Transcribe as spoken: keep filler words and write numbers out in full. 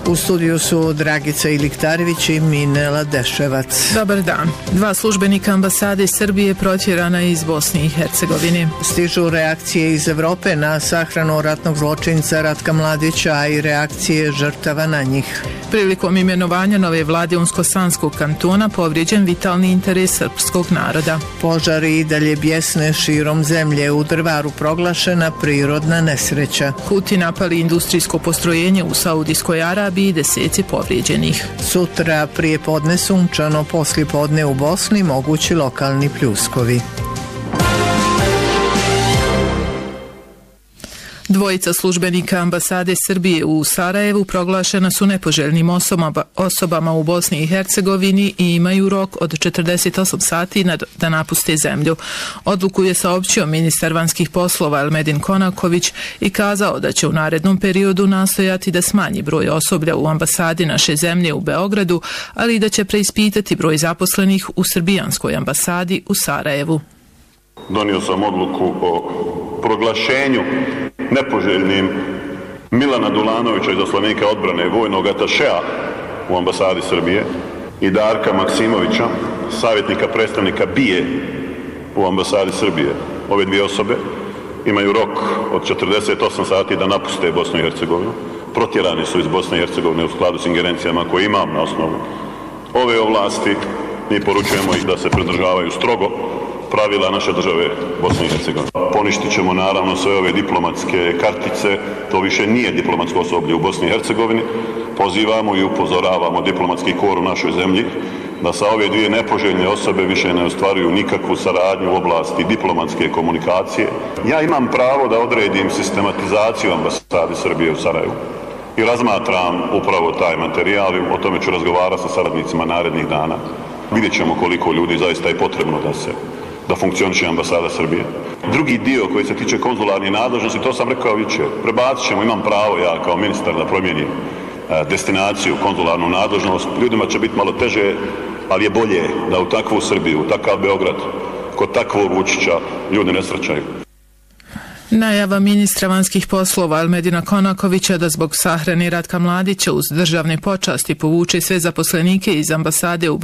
U studiju su Dragica Iliktarević i Minela Deševac. Dobar dan. Dva službenika ambasade Srbije protjerana iz Bosne i Hercegovine. Stižu reakcije iz Evrope na sahranu ratnog zločinca Ratka Mladića, a i reakcije žrtava na njih. Prilikom imenovanja nove vlade Unsko-Sanskog kantona povrijeđen vitalni interes srpskog naroda. Požari i dalje bjesne širom zemlje, u Drvaru proglašena prirodna nesreća. Huti napali industrijsko postrojenje u Saudijskoj Arabiji, deseci povrijeđenih. Sutra prije podne sunčano, poslije podne u Bosni mogući lokalni pljuskovi. Dvojica službenika ambasade Srbije u Sarajevu proglašena su nepoželjnim osobama, osobama u Bosni i Hercegovini i imaju rok od četrdeset osam sati da napuste zemlju. Odluku je saopćio ministar vanjskih poslova Elmedin Konaković i kazao da će u narednom periodu nastojati da smanji broj osoblja u ambasadi naše zemlje u Beogradu, ali i da će preispitati broj zaposlenih u srbijanskoj ambasadi u Sarajevu. Donio sam odluku o proglašenju nepoželjnim Milana Dulanovića, izaslanika odbrane vojnog atašea u ambasadi Srbije, i Darka Maksimovića, savjetnika predstavnika B I A u ambasadi Srbije. Ove dvije osobe imaju rok od četrdeset osam sati da napuste Bosnu i Hercegovinu. Protjerani su iz Bosne i Hercegovine u skladu s ingerencijama koje imam na osnovu ove ovlasti. Mi poručujemo ih da se pridržavaju strogo pravila naše države Bosne i Hercegovine. Poništit ćemo naravno sve ove diplomatske kartice, to više nije diplomatsko osoblje u Bosni i Hercegovini. Pozivamo i upozoravamo diplomatski kor u našoj zemlji da sa ove dvije nepoželjne osobe više ne ostvaruju nikakvu saradnju u oblasti diplomatske komunikacije. Ja imam pravo da odredim sistematizaciju ambasade Srbije u Sarajevu i razmatram upravo taj materijal i o tome ću razgovarati sa saradnicima narednih dana. Vidjet ćemo koliko ljudi zaista je potrebno da se da funkcioniše ambasada Srbije. Drugi dio koji se tiče konzularnih nadležnosti, to sam rekao jučer, prebacit ćemo, imam pravo ja kao ministar da promijenim destinaciju, konzularnu nadležnost. Ljudima će biti malo teže, ali je bolje da u takvu Srbiju, u takav Beograd, kod takvog Vučića ljudi ne srećaju. Najava ministra vanjskih poslova Elmedina Konakovića da zbog sahrane Ratka Mladića uz državne počasti povuče sve zaposlenike iz ambasade u